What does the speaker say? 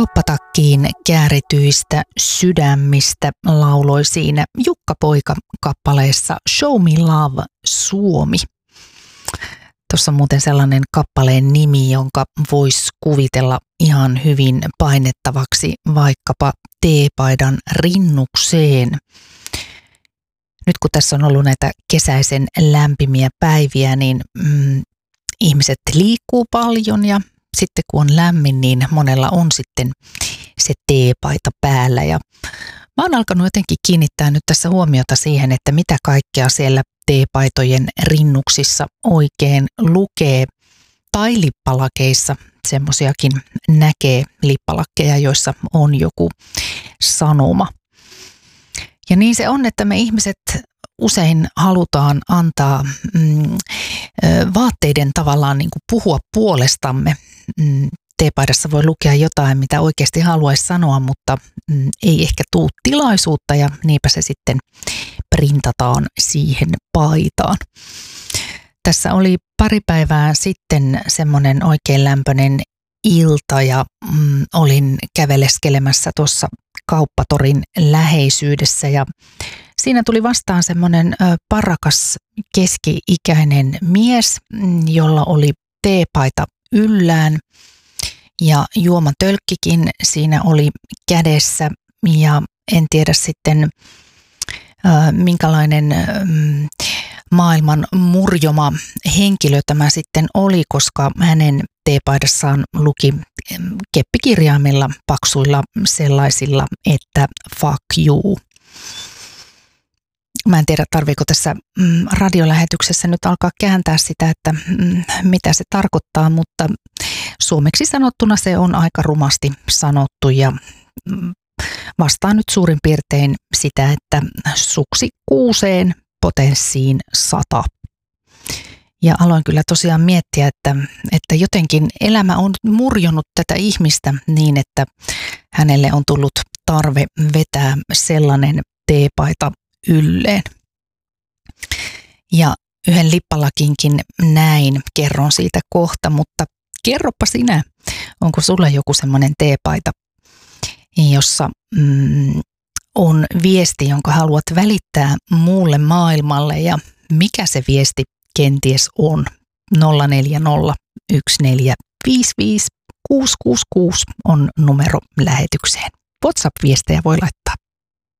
Toppatakkiin käärityistä sydämistä lauloi siinä Jukka-poika kappaleessa Show Me Love Suomi. Tuossa on muuten sellainen kappaleen nimi, jonka voisi kuvitella ihan hyvin painettavaksi vaikkapa teepaidan rinnukseen. Nyt kun tässä on ollut näitä kesäisen lämpimiä päiviä, niin ihmiset liikkuu paljon ja sitten kun on lämmin, niin monella on sitten se teepaita päällä. Ja mä oon alkanut jotenkin kiinnittää nyt tässä huomiota siihen, että mitä kaikkea siellä teepaitojen rinnuksissa oikein lukee. Tai lippalakeissa, semmoisiakin näkee lippalakkeja, joissa on joku sanoma. Ja niin se on, että me ihmiset usein halutaan antaa vaatteiden tavallaan niin kuin puhua puolestamme. Teepaidassa voi lukea jotain, mitä oikeasti haluaisi sanoa, mutta ei ehkä tule tilaisuutta ja niinpä se sitten printataan siihen paitaan. Tässä oli pari päivää sitten semmoinen oikein lämpöinen ilta ja olin käveleskelemässä tuossa kauppatorin läheisyydessä ja siinä tuli vastaan semmoinen parakas keski-ikäinen mies, jolla oli teepaita yllään ja juomatölkkikin siinä oli kädessä ja en tiedä sitten minkälainen maailman murjoma henkilö tämä sitten oli, koska hänen teepaidassaan luki keppikirjaimilla paksuilla sellaisilla, että fuck you. Mä en tiedä, tarviiko tässä radiolähetyksessä nyt alkaa kääntää sitä, että mitä se tarkoittaa, mutta suomeksi sanottuna se on aika rumasti sanottu ja vastaa nyt suurin piirtein sitä, että suksi kuuseen, potenssiin 100. Ja aloin kyllä tosiaan miettiä, että jotenkin elämä on murjonut tätä ihmistä niin, että hänelle on tullut tarve vetää sellainen teepaita ylleen. Ja yhden lippalakinkin näin, kerron siitä kohta, mutta kerropa sinä, onko sulla joku semmoinen teepaita, jossa on viesti, jonka haluat välittää muulle maailmalle ja mikä se viesti kenties on. 0401455666 on numero lähetykseen. WhatsApp-viestejä voi laittaa.